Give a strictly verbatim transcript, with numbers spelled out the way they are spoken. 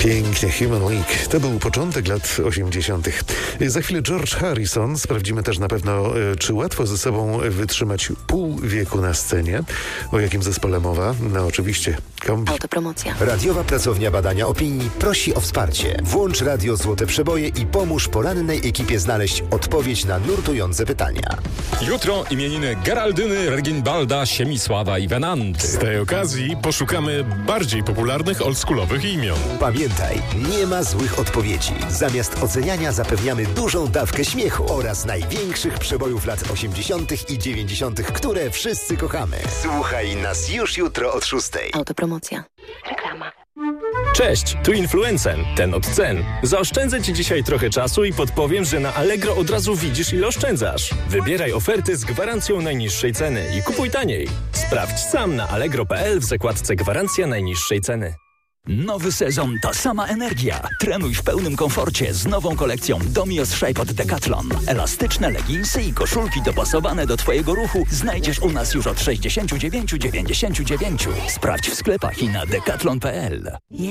Pięknie, Human Week. To był początek lat osiemdziesiątych. Za chwilę George Harrison. Sprawdzimy też na pewno, czy łatwo ze sobą wytrzymać pół wieku na scenie. O jakim zespole mowa? No oczywiście, Kombi. Autopromocja. Radiowa Pracownia Badania Opinii prosi o wsparcie. Włącz Radio Złote Przeboje i pomóż porannej ekipie znaleźć odpowiedź na nurtujące pytania. Jutro imieniny Geraldyny, Reginbalda, Siemisława i Wenanty. Z tej okazji poszukamy bardziej popularnych oldschoolowych imion. Pamiętaj, nie ma złych odpowiedzi. Zamiast oceniania zapewniamy dużą dawkę śmiechu oraz największych przebojów lat osiemdziesiątych i dziewięćdziesiątych, które wszyscy kochamy. Słuchaj nas już jutro od szóstej. Autopromocja. Reklama. Cześć, tu Influencen, ten od cen. Zaoszczędzę Ci dzisiaj trochę czasu i podpowiem, że na Allegro od razu widzisz, ile oszczędzasz. Wybieraj oferty z gwarancją najniższej ceny i kupuj taniej. Sprawdź sam na allegro kropka p l w zakładce Gwarancja najniższej ceny. Nowy sezon, ta sama energia. Trenuj w pełnym komforcie z nową kolekcją Domios Shape od Decathlon. Elastyczne leginsy i koszulki dopasowane do Twojego ruchu znajdziesz u nas już od sześćdziesiąt dziewięć dziewięćdziesiąt dziewięć. Sprawdź w sklepach i na decathlon kropka p l.